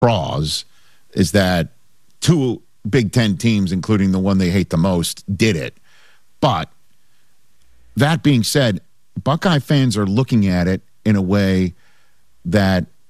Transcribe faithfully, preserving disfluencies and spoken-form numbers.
pros is that two Big Ten teams, including the one they hate the most, did it. But that being said, Buckeye fans are looking at it in a way that